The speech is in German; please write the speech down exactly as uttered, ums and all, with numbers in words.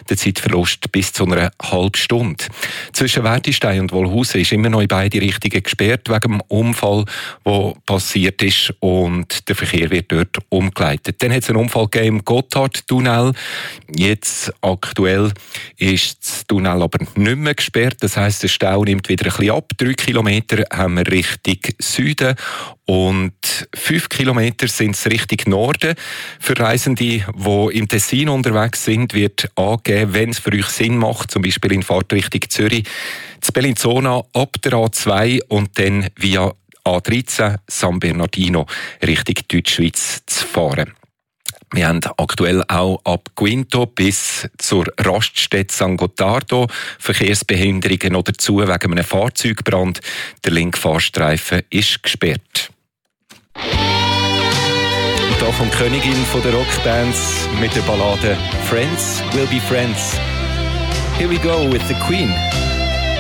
der Zeitverlust bis zu einer halben Stunde. Zwischen Wertistein und Wolhusen ist immer noch in beide Richtungen gesperrt wegen dem Unfall, der passiert ist, und der Verkehr wird dort umgeleitet. Dann hat es einen Unfall gegeben im Gotthardtunnel. Jetzt aktuell ist das Tunnel aber nicht mehr gesperrt. Das heisst, der Stau nimmt wieder ein bisschen ab. Drei Kilometer haben wir Richtung Süden und fünf Kilometer sind es Richtung Norden. Für Reisende, die im Tessin unterwegs sind, wird angegeben, wenn es für euch Sinn macht, zum Beispiel in Fahrtrichtung Zürich, zu Bellinzona ab der A zwei und dann via A dreizehn San Bernardino Richtung Deutschschweiz zu fahren. Wir haben aktuell auch ab Quinto bis zur Raststätte San Gottardo Verkehrsbehinderungen noch dazu wegen einem Fahrzeugbrand. Der linke Fahrstreifen ist gesperrt. Und da kommt die Königin der Rockbands mit der Ballade «Friends will be friends». Here we go with the Queen.